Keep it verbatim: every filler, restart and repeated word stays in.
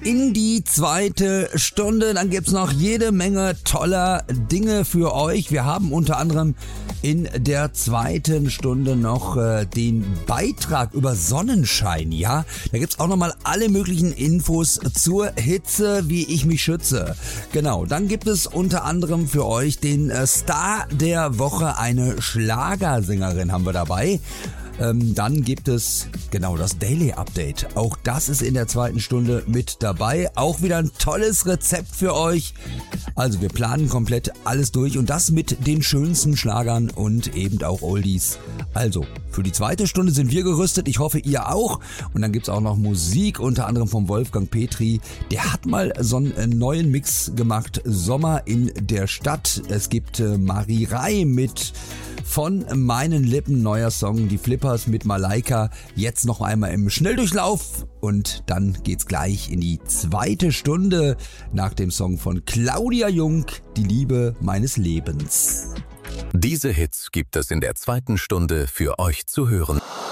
in die zweite Stunde. Dann gibt's noch jede Menge toller Dinge für euch. Wir haben unter anderem in der zweiten Stunde noch äh, den Beitrag über Sonnenschein, ja. Da gibt's auch nochmal alle möglichen Infos zur Hitze, wie ich mich schütze. Genau, dann gibt es unter anderem für euch den äh, Star der Woche, eine Schlagersängerin haben wir dabei. Ähm, dann gibt es genau das Daily Update. Auch das ist in der zweiten Stunde mit dabei. Auch wieder ein tolles Rezept für euch. Also wir planen komplett alles durch und das mit den schönsten Schlagern und eben auch Oldies. Also für die zweite Stunde sind wir gerüstet. Ich hoffe, ihr auch. Und dann gibt's auch noch Musik, unter anderem vom Wolfgang Petri. Der hat mal so einen neuen Mix gemacht. Sommer in der Stadt. Es gibt äh, Marie Rai mit Von meinen Lippen, neuer Song, die Flippers mit Malaika, jetzt noch einmal im Schnelldurchlauf und dann geht's gleich in die zweite Stunde nach dem Song von Claudia Jung, die Liebe meines Lebens. Diese Hits gibt es in der zweiten Stunde für euch zu hören.